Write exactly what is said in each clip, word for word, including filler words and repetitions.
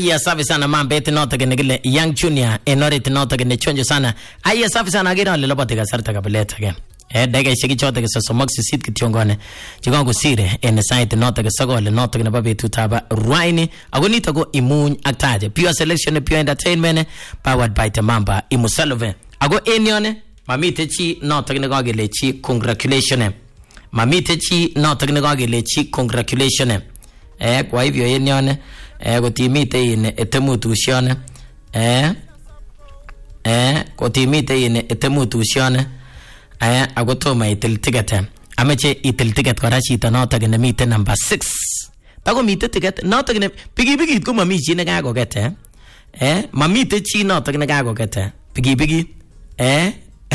Aya safi sana mambeti nota gene gile Young Junior Enorit nota gene chonjo sana. Aya safi sana agira le lobote gasarta kabeleta ge. Eh dege shiki chote ke sosomak sisit kityongone. Chigongo sire en site nota ge sagole nota gene babe tutaba Ruaini agonita go imuny aktaje. Pure selection pure entertainment powered by Tamamba Imusalove. Ago enione mamite chi nota gene go gele chi congratulations. Mamite chi nota gene go gele chi congratulations. Eh kwa hivyo enione eh kotimite ine etemutusione eh eh kotimite ine etemutusione eh agotoma itil ticket ameche itil ticket kora chito noto gene mite number six tago mite ticket noto gene pigi pigi ko mami chi ne kagoget eh eh mamite chi noto gene kagoget pigi pigi eh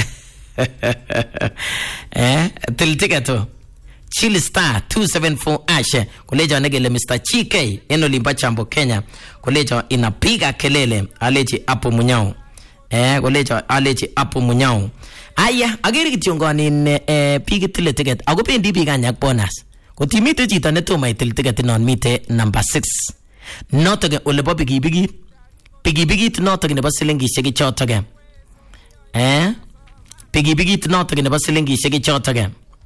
eh til ticket to Chili Star two seven four Ashe Kuleja negele Mister Chike Eno limba chambo Kenya Kuleja inapiga kelele Aleji apo munyao Eh kuleja aleji apo munyao Aya agiri kitiyongoni ne eh, pigi tile ticket Ago pendi piga nyak bonus Kutimite chita neto ma itile ticket non mite number six Notoge ulebo pigi pigi Pigi pigi tinotoge nebo silingi sheki chotoge Eh Pigi pigi tinotoge nebo silingi sheki chotoge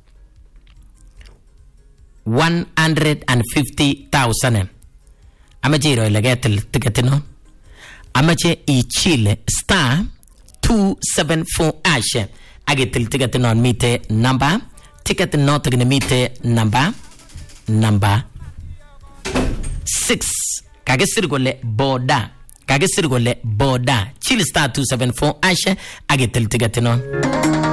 one hundred fifty thousand. Amache iro ilegetil ticket no. Amache I chile star two seven four Ashe. Agetil ticket no mite number. Ticket no tagine mite number. Number six. Kagesir gole boda. Kagesir gole boda. Chile star two seven four Ashe. Agetil ticket no.